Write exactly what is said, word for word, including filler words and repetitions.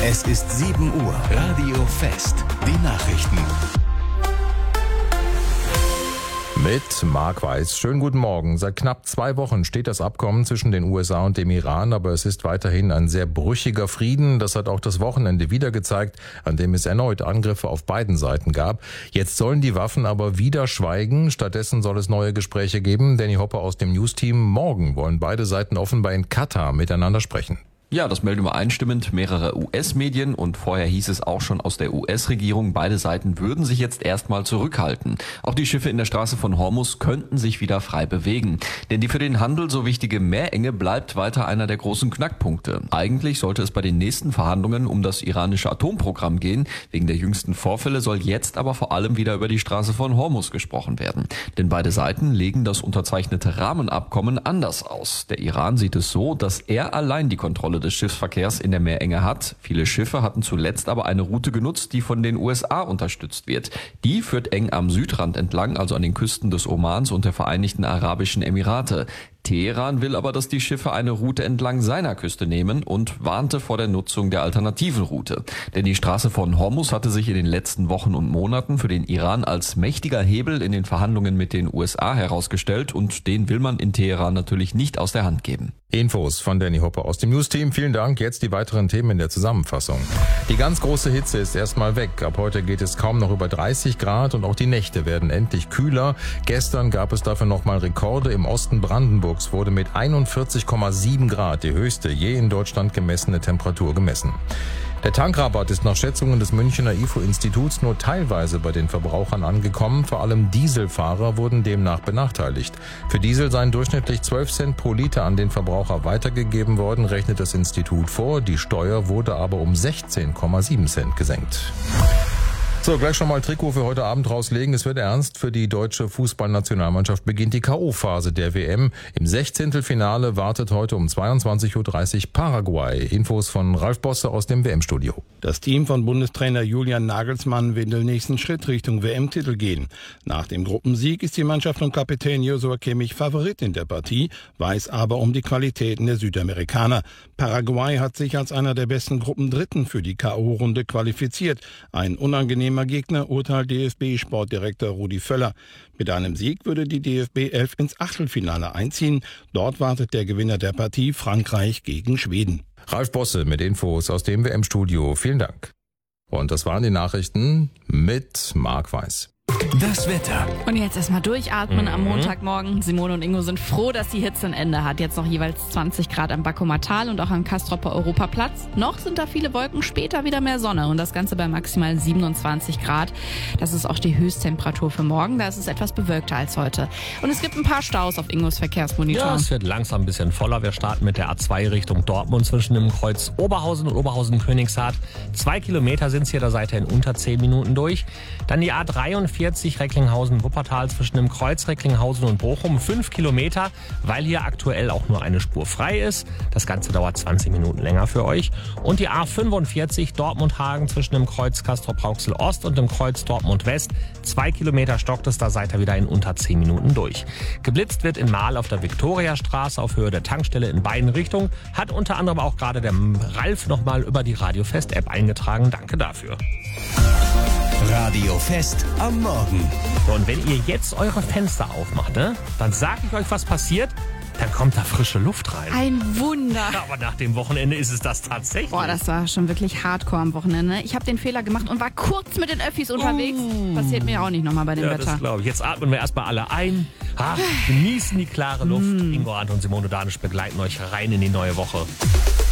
Es ist sieben Uhr. Radio Fest. Die Nachrichten. Mit Marc Weiß. Schönen guten Morgen. Seit knapp zwei Wochen steht das Abkommen zwischen den U S A und dem Iran, aber es ist weiterhin ein sehr brüchiger Frieden. Das hat auch das Wochenende wieder gezeigt, an dem es erneut Angriffe auf beiden Seiten gab. Jetzt sollen die Waffen aber wieder schweigen. Stattdessen soll es neue Gespräche geben. Danny Hopper aus dem News-Team. Morgen wollen beide Seiten offenbar in Katar miteinander sprechen. Ja, das melden übereinstimmend mehrere U S-Medien und vorher hieß es auch schon aus der U S-Regierung, beide Seiten würden sich jetzt erstmal zurückhalten. Auch die Schiffe in der Straße von Hormuz könnten sich wieder frei bewegen. Denn die für den Handel so wichtige Meerenge bleibt weiter einer der großen Knackpunkte. Eigentlich sollte es bei den nächsten Verhandlungen um das iranische Atomprogramm gehen. Wegen der jüngsten Vorfälle soll jetzt aber vor allem wieder über die Straße von Hormuz gesprochen werden. Denn beide Seiten legen das unterzeichnete Rahmenabkommen anders aus. Der Iran sieht es so, dass er allein die Kontrolle des Schiffsverkehrs in der Meerenge hat. Viele Schiffe hatten zuletzt aber eine Route genutzt, die von den U S A unterstützt wird. Die führt eng am Südrand entlang, also an den Küsten des Omans und der Vereinigten Arabischen Emirate. Teheran will aber, dass die Schiffe eine Route entlang seiner Küste nehmen und warnte vor der Nutzung der alternativen Route. Denn die Straße von Hormuz hatte sich in den letzten Wochen und Monaten für den Iran als mächtiger Hebel in den Verhandlungen mit den U S A herausgestellt und den will man in Teheran natürlich nicht aus der Hand geben. Infos von Danny Hopper aus dem News-Team. Vielen Dank. Jetzt die weiteren Themen in der Zusammenfassung. Die ganz große Hitze ist erstmal weg. Ab heute geht es kaum noch über dreißig Grad und auch die Nächte werden endlich kühler. Gestern gab es dafür nochmal Rekorde. Im Osten Brandenburgs wurde mit einundvierzig Komma sieben Grad die höchste je in Deutschland gemessene Temperatur gemessen. Der Tankrabatt ist nach Schätzungen des Münchner I F O-Instituts nur teilweise bei den Verbrauchern angekommen. Vor allem Dieselfahrer wurden demnach benachteiligt. Für Diesel seien durchschnittlich zwölf Cent pro Liter an den Verbraucher weitergegeben worden, rechnet das Institut vor. Die Steuer wurde aber um sechzehn Komma sieben Cent gesenkt. So, gleich schon mal Trikot für heute Abend rauslegen. Es wird ernst. Für die deutsche Fußballnationalmannschaft beginnt die K O-Phase der W M. Im Sechzehntelfinale wartet heute um zweiundzwanzig Uhr dreißig Paraguay. Infos von Ralf Bosse aus dem W M-Studio. Das Team von Bundestrainer Julian Nagelsmann will den nächsten Schritt Richtung W M-Titel gehen. Nach dem Gruppensieg ist die Mannschaft und Kapitän Joshua Kimmich Favorit in der Partie, weiß aber um die Qualitäten der Südamerikaner. Paraguay hat sich als einer der besten Gruppendritten für die K O-Runde qualifiziert. Ein unangenehmer Gegner, urteilt D F B-Sportdirektor Rudi Völler. Mit einem Sieg würde die D F B elf ins Achtelfinale einziehen. Dort wartet der Gewinner der Partie Frankreich gegen Schweden. Ralf Bosse mit Infos aus dem W M-Studio. Vielen Dank. Und das waren die Nachrichten mit Marc Weiß. Das Wetter. Und jetzt erstmal durchatmen am Montagmorgen. Simone und Ingo sind froh, dass die Hitze ein Ende hat. Jetzt noch jeweils zwanzig Grad am Backumer Tal und auch am Castropper Europaplatz. Noch sind da viele Wolken, später wieder mehr Sonne und das Ganze bei maximal siebenundzwanzig Grad. Das ist auch die Höchsttemperatur für morgen. Da ist es etwas bewölkter als heute. Und es gibt ein paar Staus auf Ingos Verkehrsmonitor. Ja, es wird langsam ein bisschen voller. Wir starten mit der A zwei Richtung Dortmund zwischen dem Kreuz Oberhausen und Oberhausen-Königshardt. Zwei Kilometer sind es hier, da seid ihr in unter zehn Minuten durch. Dann die A dreiundvierzig Recklinghausen-Wuppertal zwischen dem Kreuz Recklinghausen und Bochum. Fünf Kilometer, weil hier aktuell auch nur eine Spur frei ist. Das Ganze dauert zwanzig Minuten länger für euch. Und die A fünfundvierzig Dortmund-Hagen zwischen dem Kreuz Castrop-Rauxel-Ost und dem Kreuz Dortmund-West. Zwei Kilometer stockt es, da seid ihr wieder in unter zehn Minuten durch. Geblitzt wird in Mahl auf der Viktoriastraße auf Höhe der Tankstelle in beiden Richtungen. Hat unter anderem auch gerade der Ralf nochmal über die Radio Fest-App eingetragen. Danke dafür. Radio Fest am Morgen. So, und wenn ihr jetzt eure Fenster aufmacht, ne, dann sag ich euch, was passiert. Dann kommt da frische Luft rein. Ein Wunder. Aber nach dem Wochenende ist es das tatsächlich. Boah, das war schon wirklich hardcore am Wochenende. Ich habe den Fehler gemacht und war kurz mit den Öffis unterwegs. Uh. Passiert mir auch nicht nochmal bei dem ja, Wetter. Das glaube ich. Jetzt atmen wir erstmal alle ein, ha, genießen die klare Luft. Mm. Ingo, Ant und Simone Danisch begleiten euch rein in die neue Woche.